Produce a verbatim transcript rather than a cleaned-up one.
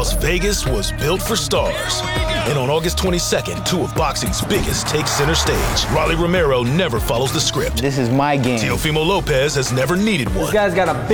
Las Vegas was built for stars. And on August twenty-second, two of boxing's biggest take center stage. Rolly Romero never follows the script. This is my game. Teofimo Lopez has never needed one. This guy's got a